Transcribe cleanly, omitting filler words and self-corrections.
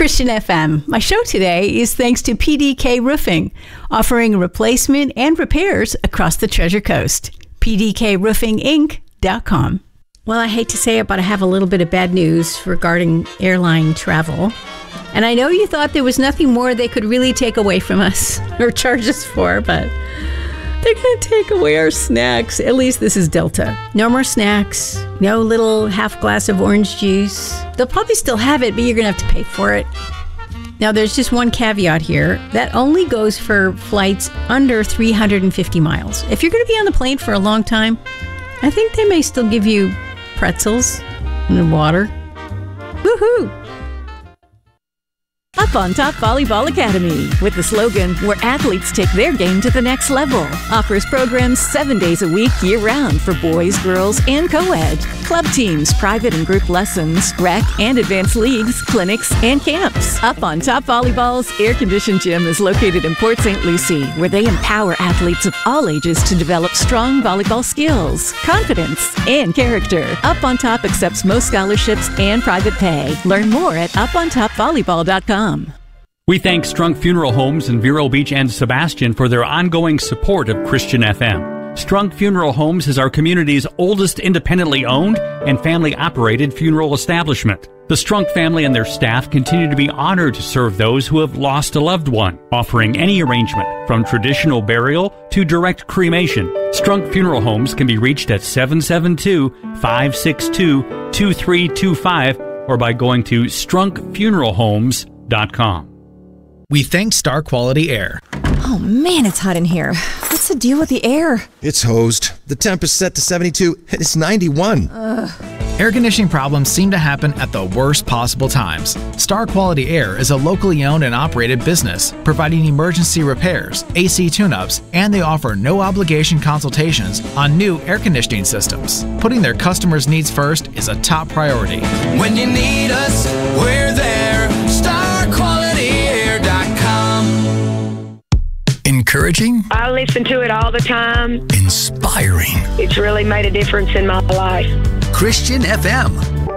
Christian FM. My show today is thanks to PDK Roofing, offering replacement and repairs across the Treasure Coast. PDKRoofingInc.com. Well, I hate to say it, but I have a little bit of bad news regarding airline travel. And I know you thought there was nothing more they could really take away from us or charge us for, but they're going to take away our snacks. At least this is Delta. No more snacks. No little half glass of orange juice. They'll probably still have it, but you're going to have to pay for it. Now, there's just one caveat here. That only goes for flights under 350 miles. If you're going to be on the plane for a long time, I think they may still give you pretzels and water. Woohoo! Up on Top Volleyball Academy with the slogan, where athletes take their game to the next level. Offers programs 7 days a week, year-round for boys, girls, and co-ed. Club teams, private and group lessons, rec and advanced leagues, clinics, and camps. Up on Top Volleyball's air-conditioned gym is located in Port St. Lucie, where they empower athletes of all ages to develop strong volleyball skills, confidence, and character. Up on Top accepts most scholarships and private pay. Learn more at upontopvolleyball.com. We thank Strunk Funeral Homes in Vero Beach and Sebastian for their ongoing support of Christian FM. Strunk Funeral Homes is our community's oldest independently owned and family-operated funeral establishment. The Strunk family and their staff continue to be honored to serve those who have lost a loved one, offering any arrangement from traditional burial to direct cremation. Strunk Funeral Homes can be reached at 772-562-2325 or by going to strunkfuneralhomes.com. We thank Star Quality Air. Oh man, it's hot in here. What's the deal with the air? It's hosed. The temp is set to 72 and it's 91. Air conditioning problems seem to happen at the worst possible times. Star Quality Air is a locally owned and operated business, providing emergency repairs, AC tune-ups, and they offer no-obligation consultations on new air conditioning systems. Putting their customers' needs first is a top priority. When you need us, we're there. StarQualityAir.com. Encouraging? I listen to it all the time. Inspiring. It's really made a difference in my life. Christian FM.